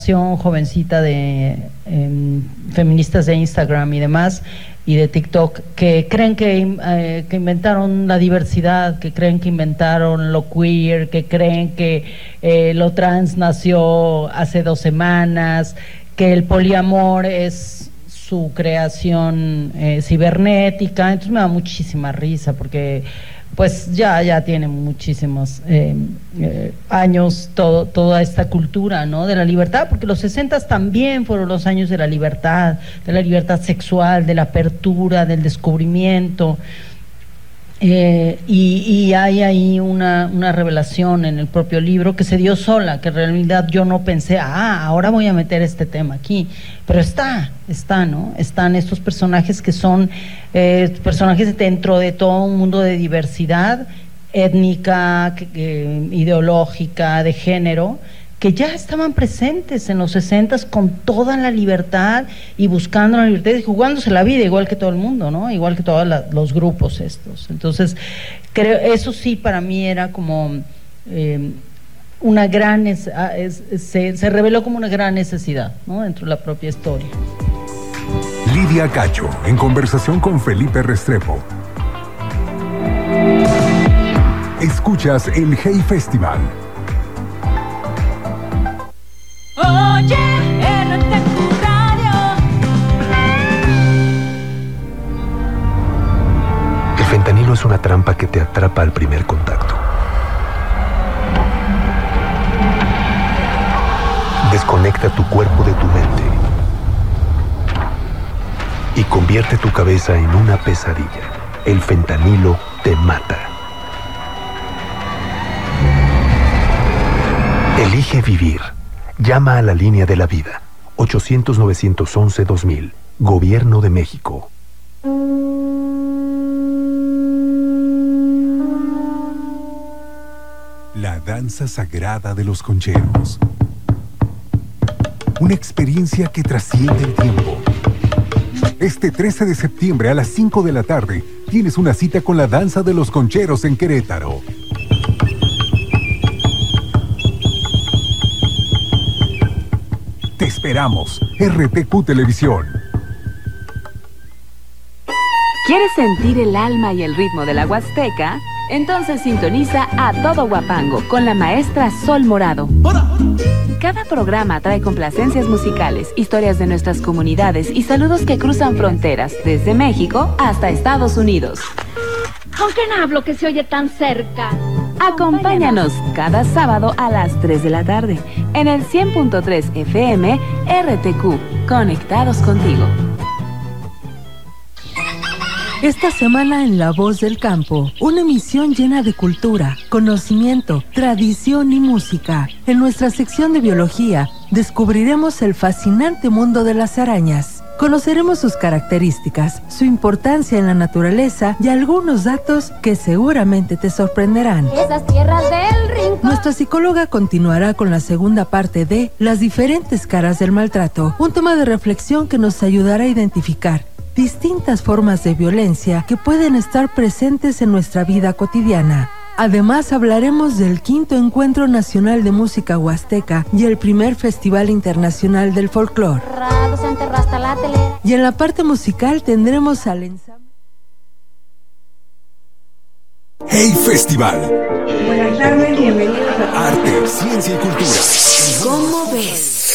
jovencita de feministas de Instagram y demás y de TikTok que creen que inventaron la diversidad, que creen que inventaron lo queer, que creen que lo trans nació hace 2 semanas, que el poliamor es su creación cibernética. Entonces me da muchísima risa porque pues ya tiene muchísimos años toda esta cultura, ¿no?, de la libertad, porque los 60 también fueron los años de la libertad sexual, de la apertura, del descubrimiento. Y hay ahí una revelación en el propio libro que se dio sola, que en realidad yo no pensé, ahora voy a meter este tema aquí, pero está, ¿no? Están estos personajes que son personajes dentro de todo un mundo de diversidad étnica, ideológica, de género, que ya estaban presentes en los 60 con toda la libertad y buscando la libertad y jugándose la vida igual que todo el mundo, ¿no? Igual que todos los grupos estos. Entonces, creo, eso sí para mí era como una gran, se reveló como una gran necesidad, ¿no?, dentro de la propia historia. Lidia Cacho, en conversación con Felipe Restrepo. Escuchas el Hey Festival. Oye, RTQ Radio. El fentanilo es una trampa que te atrapa al primer contacto. Desconecta tu cuerpo de tu mente y convierte tu cabeza en una pesadilla. El fentanilo te mata. Elige vivir. Llama a la línea de la vida. 800-911-2000. Gobierno de México. La danza sagrada de los concheros. Una experiencia que trasciende el tiempo. Este 13 de septiembre a las 5 de la tarde tienes una cita con la danza de los concheros en Querétaro. Te esperamos. RTQ Televisión. ¿Quieres sentir el alma y el ritmo de la Huasteca? Entonces sintoniza a Todo Huapango con la maestra Sol Morado. Cada programa trae complacencias musicales, historias de nuestras comunidades y saludos que cruzan fronteras, desde México hasta Estados Unidos. ¿Con quién hablo que se oye tan cerca? Acompáñanos cada sábado a las 3 de la tarde en el 100.3 FM RTQ, conectados contigo. Esta semana en La Voz del Campo, una emisión llena de cultura, conocimiento, tradición y música. En nuestra sección de biología, descubriremos el fascinante mundo de las arañas. Conoceremos sus características, su importancia en la naturaleza y algunos datos que seguramente te sorprenderán. Esas tierras del rincón. Nuestra psicóloga continuará con la segunda parte de Las diferentes caras del maltrato, un tema de reflexión que nos ayudará a identificar distintas formas de violencia que pueden estar presentes en nuestra vida cotidiana. Además, hablaremos del 5º Encuentro Nacional de Música Huasteca y el primer Festival Internacional del Folclor. Y en la parte musical tendremos al ensamble. Hey Festival. Buenas tardes, bienvenidos a Arte, ciencia y cultura. ¿Cómo ves?